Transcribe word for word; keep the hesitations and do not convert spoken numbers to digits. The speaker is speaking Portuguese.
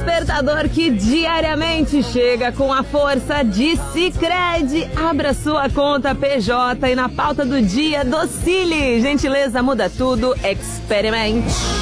despertador que diariamente chega com a força de Sicredi. Abra sua conta P J e na pauta do dia, docile. Gentileza muda tudo, experimente.